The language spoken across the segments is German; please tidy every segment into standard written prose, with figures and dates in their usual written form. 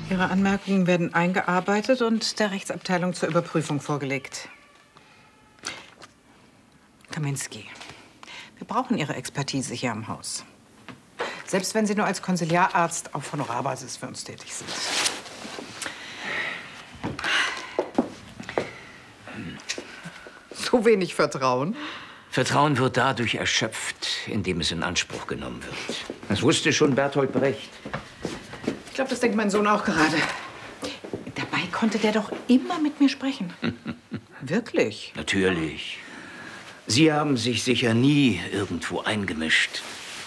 Ihre Anmerkungen werden eingearbeitet und der Rechtsabteilung zur Überprüfung vorgelegt. Kaminski, wir brauchen Ihre Expertise hier am Haus. Selbst wenn Sie nur als Konsiliararzt auf Honorarbasis für uns tätig sind. So wenig Vertrauen? Vertrauen wird dadurch erschöpft, indem es in Anspruch genommen wird. Das wusste schon Bertolt Brecht. Ich glaube, das denkt mein Sohn auch gerade. Dabei konnte der doch immer mit mir sprechen. Wirklich? Natürlich. Sie haben sich sicher nie irgendwo eingemischt.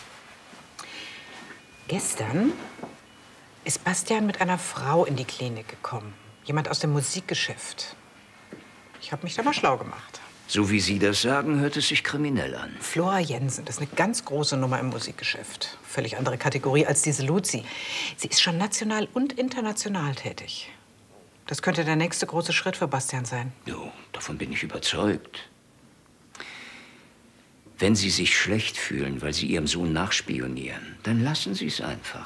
Gestern ist Bastian mit einer Frau in die Klinik gekommen. Jemand aus dem Musikgeschäft. Ich habe mich da mal schlau gemacht. So wie Sie das sagen, hört es sich kriminell an. Flora Jensen, das ist eine ganz große Nummer im Musikgeschäft. Völlig andere Kategorie als diese Luzi. Sie ist schon national und international tätig. Das könnte der nächste große Schritt für Bastian sein. Jo, davon bin ich überzeugt. Wenn Sie sich schlecht fühlen, weil Sie Ihrem Sohn nachspionieren, dann lassen Sie es einfach.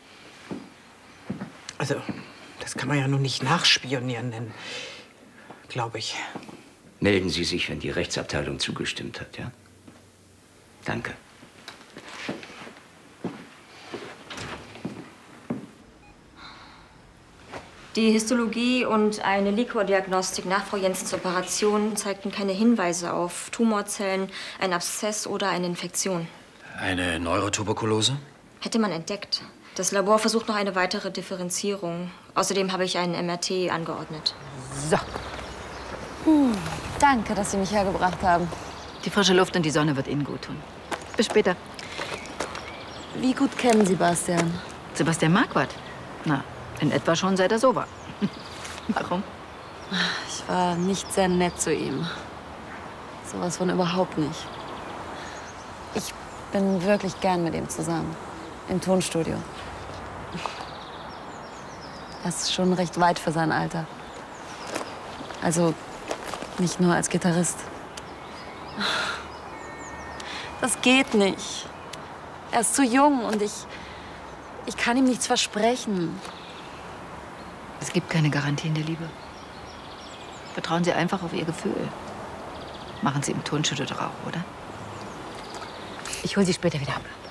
Also, das kann man ja nun nicht nachspionieren nennen, glaube ich. Melden Sie sich, wenn die Rechtsabteilung zugestimmt hat, ja? Danke. Die Histologie und eine Liquordiagnostik nach Frau Jensens Operation zeigten keine Hinweise auf Tumorzellen, einen Abszess oder eine Infektion. Eine Neurotuberkulose? Hätte man entdeckt. Das Labor versucht noch eine weitere Differenzierung. Außerdem habe ich einen MRT angeordnet. So. Danke, dass Sie mich hergebracht haben. Die frische Luft und die Sonne wird Ihnen gut tun. Bis später. Wie gut kennen Sie Bastian? Sebastian Marquardt? Na, in etwa schon, seit er so war. Warum? Ich war nicht sehr nett zu ihm. Sowas von überhaupt nicht. Ich bin wirklich gern mit ihm zusammen. Im Tonstudio. Er ist schon recht weit für sein Alter. Also nicht nur als Gitarrist. Das geht nicht. Er ist zu jung und ich kann ihm nichts versprechen. Es gibt keine Garantie in der Liebe. Vertrauen Sie einfach auf Ihr Gefühl. Machen Sie im Tonstudio doch auch, oder? Ich hole Sie später wieder ab.